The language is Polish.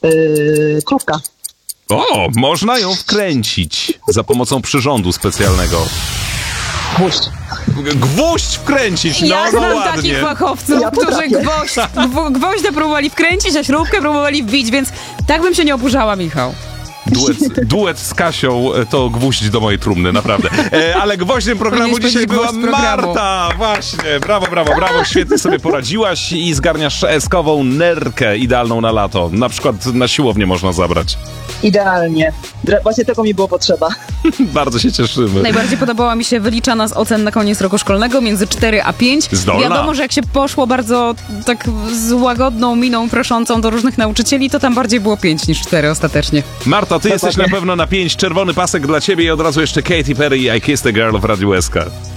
kropka. O, można ją wkręcić za pomocą przyrządu specjalnego. Gwóźdź. Gwóźdź wkręcić, Ja znam ładnie. takich fachowców, Ja którzy potrafię. gwoździa próbowali wkręcić, a śrubkę próbowali wbić, więc tak bym się nie oburzała, Michał. Duet z Kasią to gwóźdź do mojej trumny, naprawdę. Ale gwoździem programu Powinieneś dzisiaj była powiedzieć gwóźdź programu. Marta. Właśnie, brawo. Świetnie sobie poradziłaś i zgarniasz eskową nerkę idealną na lato. Na przykład na siłownię można zabrać. Idealnie. Właśnie tego mi było potrzeba. Bardzo się cieszymy. Najbardziej podobała mi się wyliczana z ocen na koniec roku szkolnego między 4 a 5. Zdolna. Wiadomo, że jak się poszło bardzo tak z łagodną miną proszącą do różnych nauczycieli, to tam bardziej było 5 niż 4 ostatecznie. Marta, ty jesteś na pewno na 5. Czerwony pasek dla ciebie i od razu jeszcze Katy Perry i I Kissed a Girl w Radiu SK.